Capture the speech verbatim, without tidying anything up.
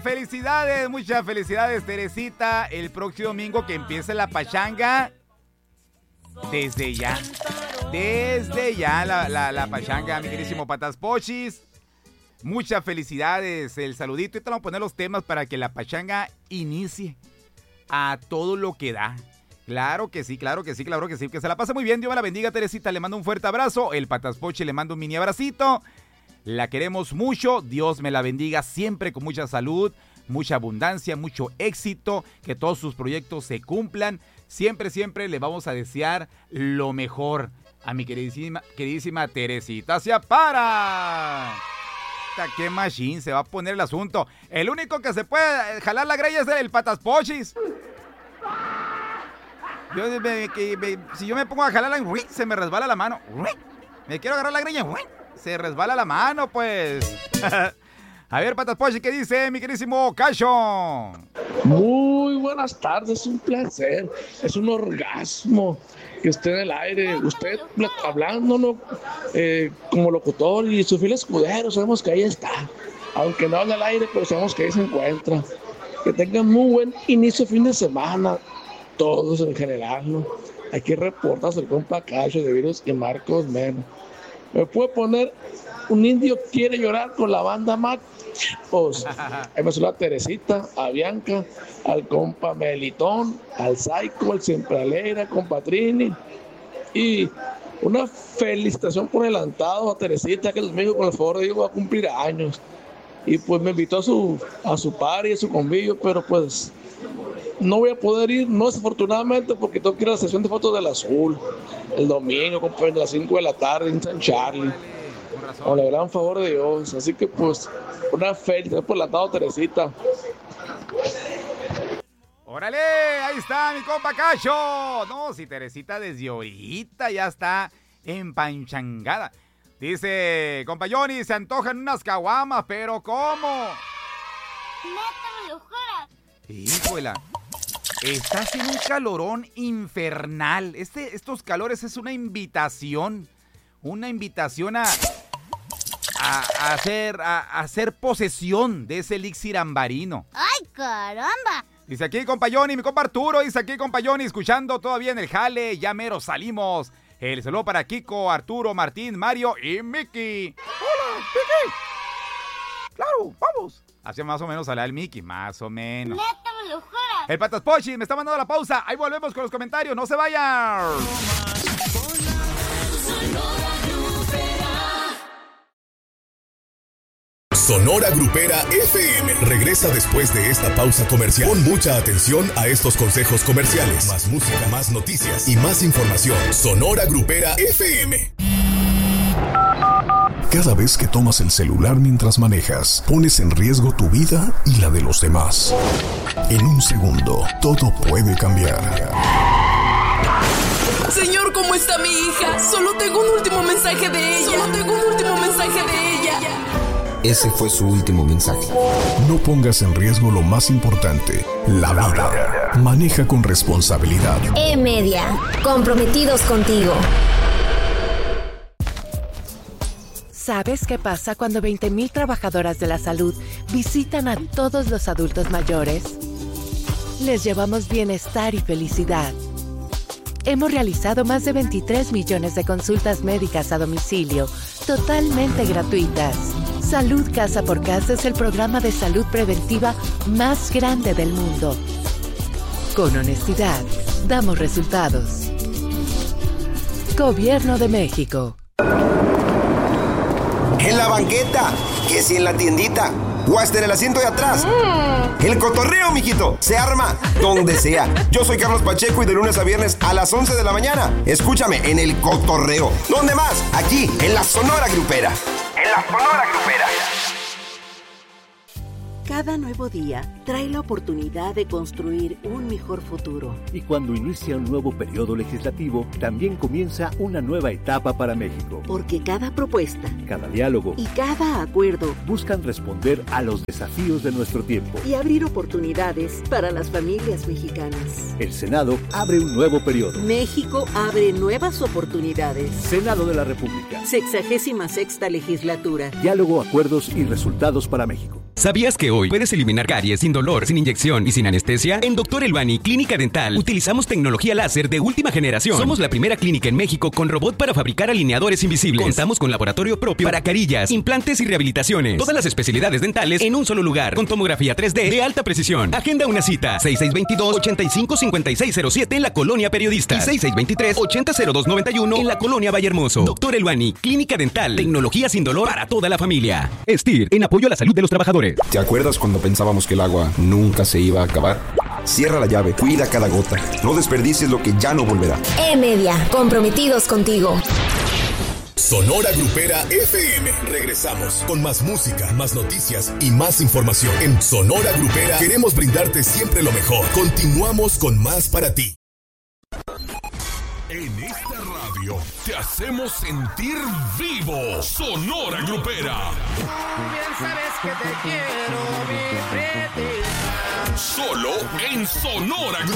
felicidades, muchas felicidades, Teresita. El próximo domingo que empiece la pachanga. Desde ya. Desde ya la, la, la pachanga, mi queridísimo Patas Pochis. Muchas felicidades, el saludito. Y te vamos a poner los temas para que la pachanga inicie a todo lo que da. Claro que sí, claro que sí, claro que sí. Que se la pase muy bien, Dios me la bendiga, Teresita. Le mando un fuerte abrazo. El Patas Pochi le mando un mini abracito. La queremos mucho. Dios me la bendiga siempre con mucha salud, mucha abundancia, mucho éxito. Que todos sus proyectos se cumplan. Siempre, siempre le vamos a desear lo mejor a mi queridísima, queridísima Teresita. ¡Se para! ¡Qué machín! Se va a poner el asunto. El único que se puede jalar la greña es el Patas Pochis. Yo, me, que, me, si yo me pongo a jalarla, se me resbala la mano. Me quiero agarrar la greña, se resbala la mano, pues. A ver, Patas Pochis, ¿qué dice mi queridísimo Cacho? Muy buenas tardes, un placer. Es un orgasmo que esté en el aire. Usted hablándonos eh, como locutor y su fiel escudero, sabemos que ahí está. Aunque no hable al aire, pero sabemos que ahí se encuentra. Que tengan muy buen inicio de fin de semana. Todos en general, ¿no? Aquí reportas el compa Cacho de Virus y Marcos Mena. ¿Me puede poner un indio quiere llorar con la banda Mac? Pues, ahí me suena a Teresita, a Bianca, al compa Melitón, al Psycho, al Siempre Alegre, compa Trini. Y una felicitación por adelantado a Teresita, que el México, con el favor de Dios, va a cumplir años. Y pues me invitó a su, a su party, a su convivio, pero pues no voy a poder ir, no desafortunadamente, porque tengo que ir a la sesión de fotos del Azul el domingo, compa, a las cinco de la tarde en San Charlie. Con el gran favor de Dios. Así que pues una felicidad por adelantado, Teresita. ¡Órale! Ahí está mi compa Cacho. No, si Teresita desde ahorita ya está empanchangada. Dice, compa Johnny, se antojan unas caguamas, pero ¿cómo? ¡Neta, me lo juras! Híjole, está haciendo un calorón infernal. Este, estos calores es una invitación. Una invitación a... A, a, hacer, a, a hacer posesión de ese elixir ambarino. ¡Ay, caramba! Dice aquí, compa Johnny, mi compa Arturo, dice aquí, compa Johnny, escuchando todavía en el jale, ya mero salimos. El saludo para Kiko, Arturo, Martín, Mario y Mickey. ¡Hola, Mickey! ¡Claro, vamos! Así más o menos habla el Mickey, más o menos. ¡Neta, me lo juras! El Patas Pochi me está mandando la pausa. Ahí volvemos con los comentarios, no se vayan. Sonora Grupera F M regresa después de esta pausa comercial. Pon mucha atención a estos consejos comerciales. Más música, más noticias y más información. Sonora Grupera F M. Cada vez que tomas el celular mientras manejas, pones en riesgo tu vida y la de los demás. En un segundo, todo puede cambiar. Señor, ¿cómo está mi hija? Solo tengo un último mensaje de ella. Solo tengo un último mensaje de ella. Ese fue su último mensaje. No pongas en riesgo lo más importante, la vida. Maneja con responsabilidad. E-Media, comprometidos contigo. ¿Sabes qué pasa cuando veinte mil trabajadoras de la salud visitan a todos los adultos mayores? Les llevamos bienestar y felicidad. Hemos realizado más de veintitrés millones de consultas médicas a domicilio, totalmente gratuitas. Salud Casa por Casa es el programa de salud preventiva más grande del mundo. Con honestidad, damos resultados. Gobierno de México. En la banqueta, que si en la tiendita, o hasta en el asiento de atrás. Mm. El cotorreo, mijito, se arma donde sea. Yo soy Carlos Pacheco y de lunes a viernes a las once de la mañana, escúchame en El Cotorreo. ¿Dónde más? Aquí, en la Sonora Grupera. En la Sonora Grupera. Cada nuevo día trae la oportunidad de construir un mejor futuro. Y cuando inicia un nuevo periodo legislativo, también comienza una nueva etapa para México. Porque cada propuesta, cada diálogo y cada acuerdo buscan responder a los desafíos de nuestro tiempo y abrir oportunidades para las familias mexicanas. El Senado abre un nuevo periodo. México abre nuevas oportunidades. Senado de la República. Sexagésima sexta legislatura. Diálogo, acuerdos y resultados para México. ¿Sabías que hoy puedes eliminar caries sin dolor, sin inyección y sin anestesia? En Doctor Elbani Clínica Dental utilizamos tecnología láser de última generación. Somos la primera clínica en México con robot para fabricar alineadores invisibles. Contamos con laboratorio propio para carillas, implantes y rehabilitaciones. Todas las especialidades dentales en un solo lugar, con tomografía tres D de alta precisión. Agenda una cita seis seis dos dos, ocho cinco cinco seis cero siete en la Colonia Periodista y seis seis dos tres, ocho cero cero dos nueve uno en la Colonia Vallehermoso. Doctor Elbani Clínica Dental, tecnología sin dolor para toda la familia. Estir, en apoyo a la salud de los trabajadores. ¿Te acuerdas cuando pensábamos que el agua nunca se iba a acabar? Cierra la llave, cuida cada gota. No desperdicies lo que ya no volverá. E-Media, comprometidos contigo. Sonora Grupera F M. Regresamos con más música, más noticias y más información. En Sonora Grupera queremos brindarte siempre lo mejor. Continuamos con más para ti. En esta radio te hacemos sentir vivo. Sonora Grupera. Bien sabes que te quiero, mi pretty. Solo en Sonora Grupera.